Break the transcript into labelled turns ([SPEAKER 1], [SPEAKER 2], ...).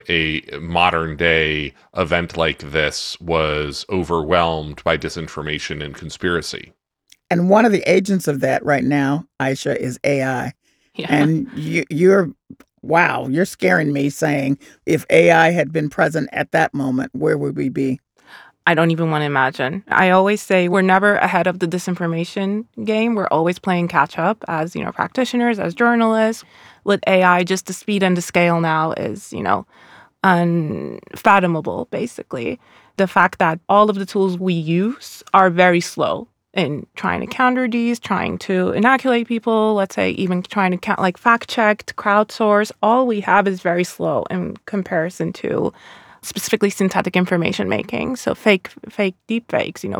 [SPEAKER 1] a modern day event like this was overwhelmed by disinformation and conspiracy.
[SPEAKER 2] And one of the agents of that right now, Aisha, is AI.
[SPEAKER 3] Yeah.
[SPEAKER 2] And wow, you're scaring me saying if AI had been present at that moment, where would we be?
[SPEAKER 3] I don't even want to imagine. I always say we're never ahead of the disinformation game. We're always playing catch up as, practitioners, as journalists. With AI, just the speed and the scale now is, unfathomable, basically. The fact that all of the tools we use are very slow in trying to counter these, trying to inoculate people, let's say even trying to fact check, to crowdsource. All we have is very slow in comparison to specifically synthetic information making. So fake deep fakes,